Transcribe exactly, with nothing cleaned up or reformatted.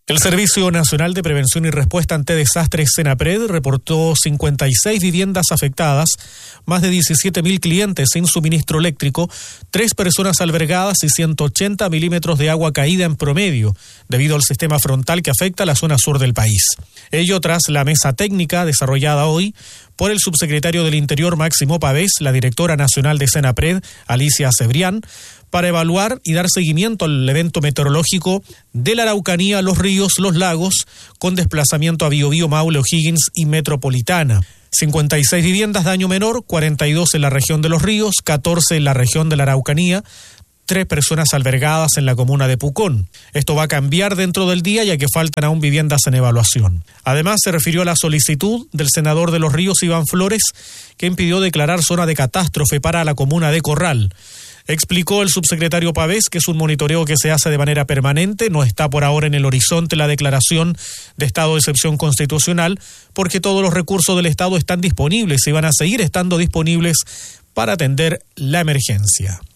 El Servicio Nacional de Prevención y Respuesta ante Desastres, SENAPRED, reportó cincuenta y seis viviendas afectadas, más de diecisiete mil clientes sin suministro eléctrico, tres personas albergadas y ciento ochenta milímetros de agua caída en promedio, debido al sistema frontal que afecta a la zona sur del país. Ello tras la mesa técnica desarrollada hoy por el subsecretario del Interior Máximo Pavés, la directora nacional de SENAPRED, Alicia Cebrián, para evaluar y dar seguimiento al evento meteorológico de la Araucanía, los ríos, los lagos, con desplazamiento a Biobío, Maule, O'Higgins y Metropolitana. cincuenta y seis viviendas daño menor, cuarenta y dos en la región de los ríos, catorce en la región de la Araucanía, tres personas albergadas en la comuna de Pucón. Esto va a cambiar dentro del día, ya que faltan aún viviendas en evaluación. Además, se refirió a la solicitud del senador de Los Ríos, Iván Flores, que impidió declarar zona de catástrofe para la comuna de Corral. Explicó el subsecretario Pavés que es un monitoreo que se hace de manera permanente, no está por ahora en el horizonte la declaración de estado de excepción constitucional, porque todos los recursos del Estado están disponibles y van a seguir estando disponibles para atender la emergencia.